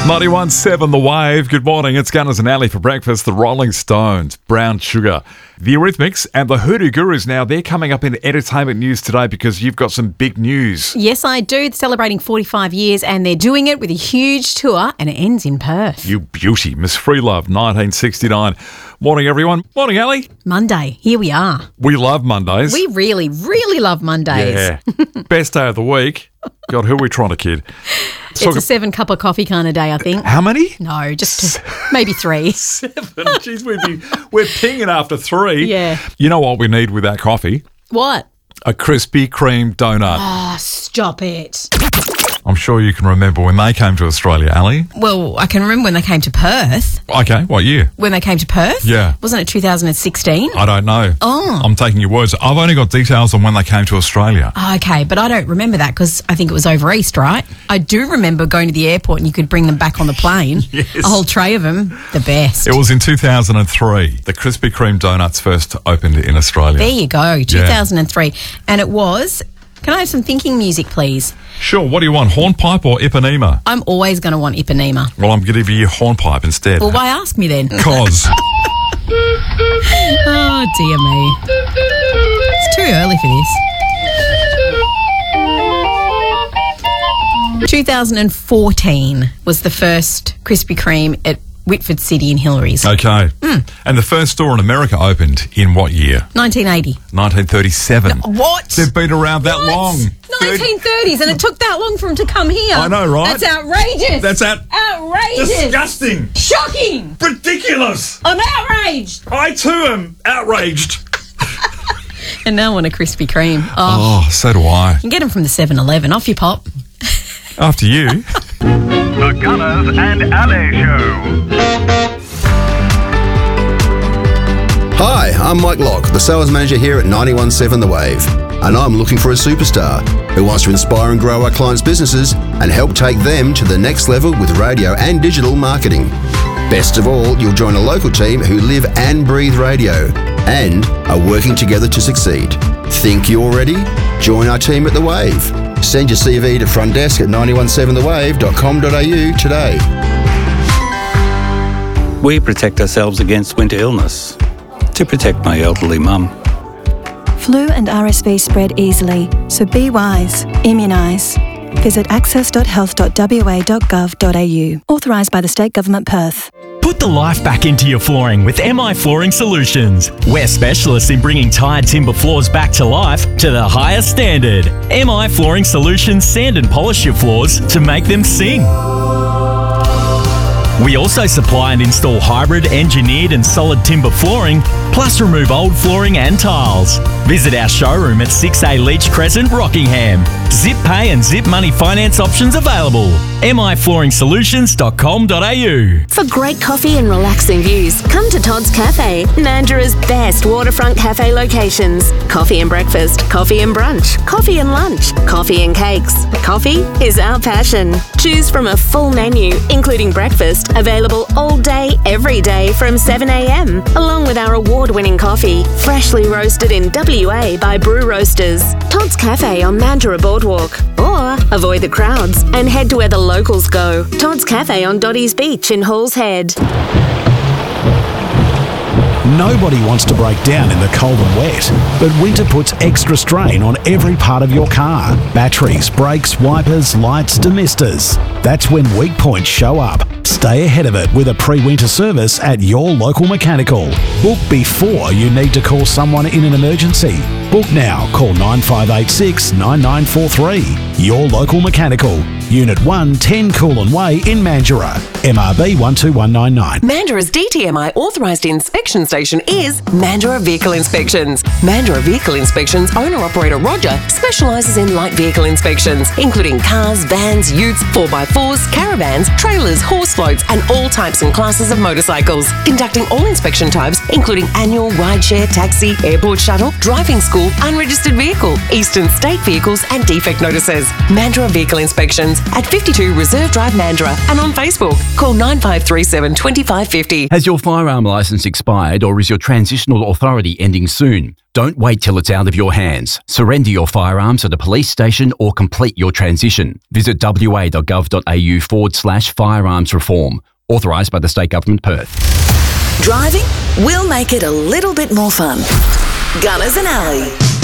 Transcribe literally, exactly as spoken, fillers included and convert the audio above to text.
ninety-one point seven The Wave. Good morning. It's Gunners and Alley for breakfast. The Rolling Stones, Brown Sugar, the Eurythmics, and the Hoodoo Gurus. Now, they're coming up in entertainment news today because you've got some big news. Yes, I do. They're celebrating forty-five years and they're doing it with a huge tour and it ends in Perth. You beauty. Miss Freelove, nineteen sixty-nine. Morning, everyone. Morning, Ali. Monday. Here we are. We love Mondays. We really, really love Mondays. Yeah. Best day of the week. God, who are we trying to kid? It's Talk a seven cup of coffee kind of day, I think. How many? No, just two, maybe three. Seven? Jeez, we'd be, we're pinging after three. Yeah. You know what we need with that coffee? What? A Krispy Kreme donut. Oh, stop it. I'm sure you can remember when they came to Australia, Ali. Well, I can remember when they came to Perth. Okay, what year? When they came to Perth? Yeah. Wasn't it two thousand sixteen? I don't know. Oh. I'm taking your words. I've only got details on when they came to Australia. Oh, okay, but I don't remember that because I think it was over East, right? I do remember going to the airport and you could bring them back on the plane. Yes. A whole tray of them. The best. It was in two thousand three. The Krispy Kreme donuts first opened in Australia. There you go, two thousand three. Yeah. And it was... Can I have some thinking music, please? Sure. What do you want, hornpipe or Ipanema? I'm always going to want Ipanema. Well, I'm going to give you hornpipe instead. Well, why ask me then? Cause. Oh, dear me. It's too early for this. two thousand fourteen was the first Krispy Kreme at Whitford City in Hillary's. Okay. Mm. And the first store in America opened in what year? nineteen eighty. nineteen thirty-seven. No, what? They've been around that what? long. nineteen thirties, and it took that long for them to come here. I know, right? That's outrageous. That's out- outrageous. disgusting. Shocking. Ridiculous. I'm outraged. I too am outraged. And now I want a Krispy Kreme. Oh, Oh, so do I. you can get them from the seven eleven. Off you pop. After you. The Gunners and Ali Show. Hi, I'm Mike Locke, the sales manager here at ninety-one point seven The Wave, and I'm looking for a superstar who wants to inspire and grow our clients' businesses and help take them to the next level with radio and digital marketing. Best of all, you'll join a local team who live and breathe radio and are working together to succeed. Think you're ready? Join our team at The Wave. Send your C V to front desk at nine one seven the wave dot com dot a u today. We protect ourselves against winter illness to protect my elderly mum. Flu and R S V spread easily, so be wise. Immunise. Visit access dot health dot w a dot gov dot a u. Authorised by the State Government, Perth. Put the life back into your flooring with M I Flooring Solutions. We're specialists in bringing tired timber floors back to life to the highest standard. M I Flooring Solutions sand and polish your floors to make them sing. We also supply and install hybrid, engineered and solid timber flooring, plus remove old flooring and tiles. Visit our showroom at six A Leach Crescent, Rockingham. Zip pay and zip money finance options available. m i flooring solutions dot com dot a u. For great coffee and relaxing views, come to Todd's Cafe, Mandurah's best waterfront cafe locations. Coffee and breakfast, coffee and brunch, coffee and lunch, coffee and cakes. Coffee is our passion. Choose from a full menu, including breakfast, available all day, every day from seven a m, along with our award-winning coffee, freshly roasted in W A by Brew Roasters. Todd's Cafe on Mandurah Boardwalk. Or avoid the crowds and head to where the locals go. Todd's Cafe on Dotty's Beach in Halls Head. Nobody wants to break down in the cold and wet, but winter puts extra strain on every part of your car. Batteries, brakes, wipers, lights, demisters. That's when weak points show up. Stay ahead of it with a pre-winter service at your local mechanical. Book before you need to call someone in an emergency. Book now. Call nine five eight six, nine nine four three. Your local mechanical. Unit one, ten Coolin Way in Mandurah. M R B one two one nine nine. Mandurah's D T M I authorised inspection station is Mandurah Vehicle Inspections. Mandurah Vehicle Inspections owner-operator Roger specialises in light vehicle inspections, including cars, vans, utes, four by fours, caravans, trailers, horse floats and all types and classes of motorcycles. Conducting all inspection types, including annual, rideshare, taxi, airport shuttle, driving school, unregistered vehicle, eastern state vehicles and defect notices. Mandurah Vehicle Inspections at fifty-two Reserve Drive, Mandurah, and on Facebook. Call nine five three seven, two five five zero. Has your firearm licence expired or is your transitional authority ending soon? Don't wait till it's out of your hands. Surrender your firearms at a police station or complete your transition. Visit wa.gov.au forward slash firearms reform. Authorised by the State Government, Perth. Driving? We'll make it a little bit more fun. Gunners and Alley.